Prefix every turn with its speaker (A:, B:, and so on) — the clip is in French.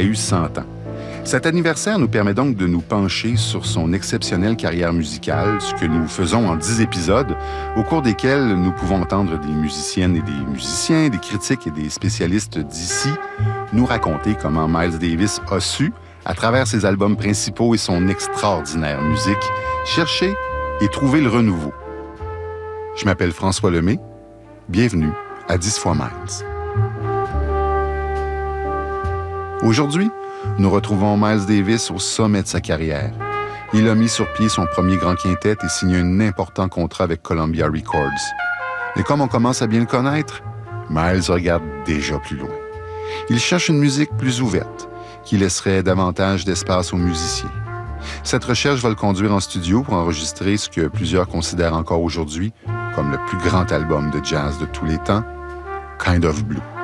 A: eu 100 ans. Cet anniversaire nous permet donc de nous pencher sur son exceptionnelle carrière musicale, ce que nous faisons en 10 épisodes, au cours desquels nous pouvons entendre des musiciennes et des musiciens, des critiques et des spécialistes d'ici nous raconter comment Miles Davis a su, à travers ses albums principaux et son extraordinaire musique, chercher et trouver le renouveau. Je m'appelle François Lemay. Bienvenue à 10 fois Miles. Aujourd'hui, nous retrouvons Miles Davis au sommet de sa carrière. Il a mis sur pied son premier grand quintet et signé un important contrat avec Columbia Records. Et comme on commence à bien le connaître, Miles regarde déjà plus loin. Il cherche une musique plus ouverte, qui laisserait davantage d'espace aux musiciens. Cette recherche va le conduire en studio pour enregistrer ce que plusieurs considèrent encore aujourd'hui comme le plus grand album de jazz de tous les temps, Kind of Blue.